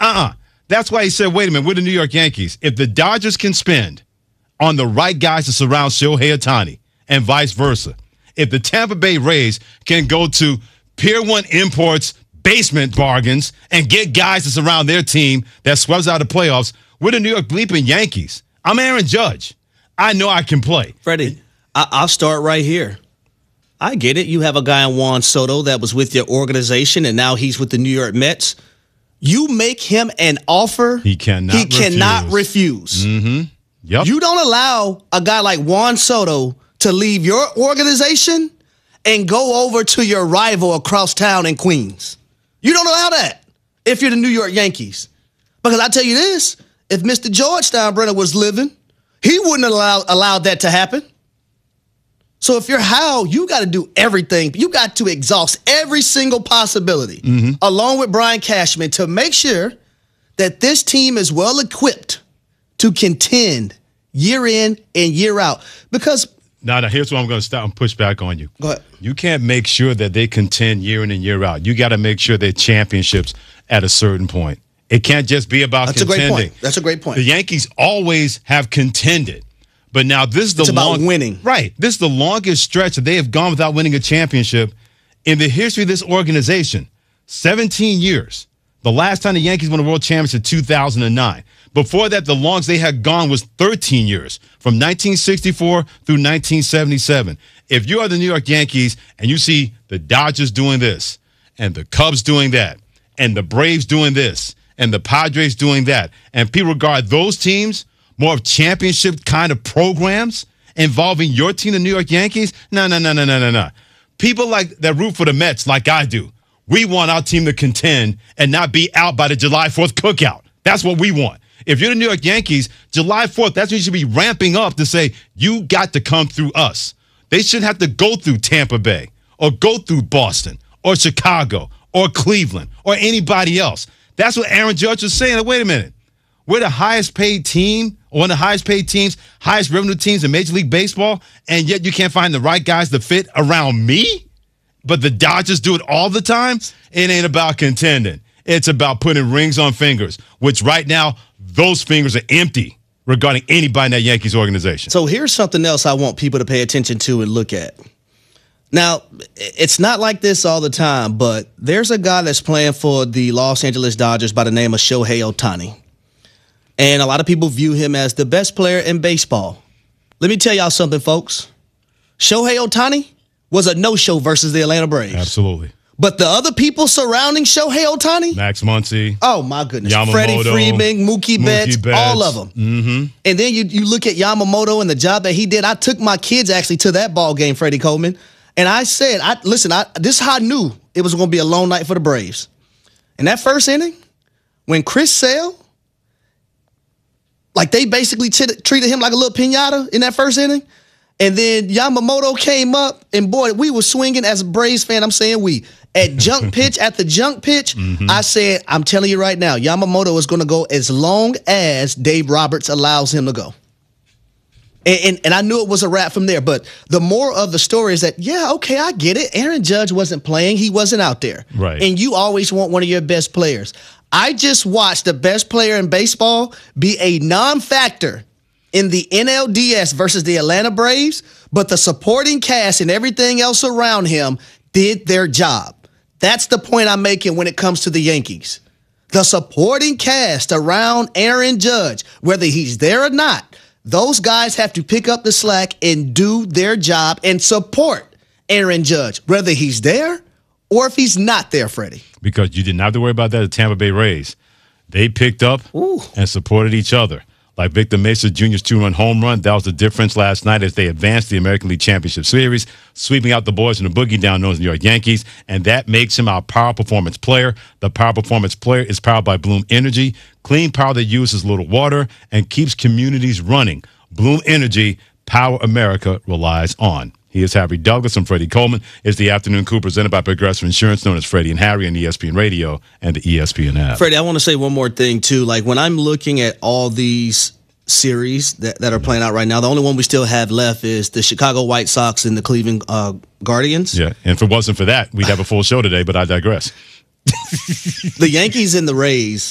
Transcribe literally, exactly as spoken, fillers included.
Uh-uh. That's why he said, wait a minute, we're the New York Yankees. If the Dodgers can spend on the right guys to surround Shohei Ohtani and vice versa, if the Tampa Bay Rays can go to Pier one Imports basement bargains and get guys to surround their team that swells out the playoffs, we're the New York bleeping Yankees. I'm Aaron Judge. I know I can play. Freddie, I- I'll start right here. I get it. You have a guy in Juan Soto that was with your organization, and now he's with the New York Mets. You make him an offer he cannot he refuse. cannot refuse. Mm-hmm. Yep. You don't allow a guy like Juan Soto to leave your organization and go over to your rival across town in Queens. You don't allow that if you're the New York Yankees. Because I tell you this, if Mister George Steinbrenner was living, he wouldn't allow allowed that to happen. So if you're Hal, you got to do everything. You got to exhaust every single possibility, mm-hmm. along with Brian Cashman, to make sure that this team is well equipped to contend year in and year out. Because now, now here's where I'm going to stop and push back on you. Go ahead. You can't make sure that they contend year in and year out. You got to make sure they're championships at a certain point. It can't just be about That's contending. a great point. That's a great point. The Yankees always have contended. But now this is the it's about long, winning. Right. This is the longest stretch that they have gone without winning a championship in the history of this organization. seventeen years. The last time the Yankees won a world championship, two thousand nine. Before that, the longest they had gone was thirteen years, from nineteen sixty-four through nineteen seventy-seven. If you are the New York Yankees and you see the Dodgers doing this, and the Cubs doing that, and the Braves doing this, and the Padres doing that, and people regard those teams more of championship kind of programs involving your team, the New York Yankees, no, no, no, no, no, no, no. People like that root for the Mets like I do. We want our team to contend and not be out by the July fourth cookout. That's what we want. If you're the New York Yankees, July fourth, that's when you should be ramping up to say, you got to come through us. They shouldn't have to go through Tampa Bay or go through Boston or Chicago or Cleveland or anybody else. That's what Aaron Judge was saying. Like, wait a minute. We're the highest paid team, or one of the highest paid teams, highest revenue teams in Major League Baseball, and yet you can't find the right guys to fit around me? But the Dodgers do it all the time? It ain't about contending. It's about putting rings on fingers, which right now, those fingers are empty regarding anybody in that Yankees organization. So here's something else I want people to pay attention to and look at. Now, it's not like this all the time, but there's a guy that's playing for the Los Angeles Dodgers by the name of Shohei Ohtani. And a lot of people view him as the best player in baseball. Let me tell y'all something, folks. Shohei Ohtani was a no-show versus the Atlanta Braves. Absolutely. But the other people surrounding Shohei Ohtani, Max Muncy. Oh, my goodness. Yamamoto, Freddie Freeman, Mookie, Mookie Betts, Betts, all of them. Mm-hmm. And then you, you look at Yamamoto and the job that he did. I took my kids actually to that ball game, Freddie Coleman. And I said, I listen, I, this is how I knew it was going to be a long night for the Braves. In that first inning, when Chris Sale, like they basically t- treated him like a little piñata in that first inning. And then Yamamoto came up, and boy, we were swinging as a Braves fan. I'm saying we. At junk pitch, at the junk pitch, mm-hmm. I said, I'm telling you right now, Yamamoto is going to go as long as Dave Roberts allows him to go. And, and, and I knew it was a wrap from there. But the more of the story is that, yeah, okay, I get it. Aaron Judge wasn't playing. He wasn't out there. Right. And you always want one of your best players. I just watched the best player in baseball be a non-factor in the N L D S versus the Atlanta Braves, but the supporting cast and everything else around him did their job. That's the point I'm making when it comes to the Yankees. The supporting cast around Aaron Judge, whether he's there or not, those guys have to pick up the slack and do their job and support Aaron Judge, whether he's there or if he's not there, Freddie. Because you didn't have to worry about that at Tampa Bay Rays. They picked up Ooh. and supported each other. Like Victor Mesa Junior's two-run home run, that was the difference last night as they advanced the American League Championship Series, sweeping out the boys in the boogie down known as New York Yankees, and that makes him our power performance player. The power performance player is powered by Bloom Energy, clean power that uses little water and keeps communities running. Bloom Energy, power America relies on. He is Harry Douglas. I'm Freddie Coleman. It's the Afternoon Coup presented by Progressive Insurance, known as Freddie and Harry on E S P N Radio and the E S P N app. Freddie, I want to say one more thing, too. Like, when I'm looking at all these series that, that are playing out right now, the only one we still have left is the Chicago White Sox and the Cleveland uh, Guardians. Yeah, and if it wasn't for that, we'd have a full show today, but I digress. The Yankees and the Rays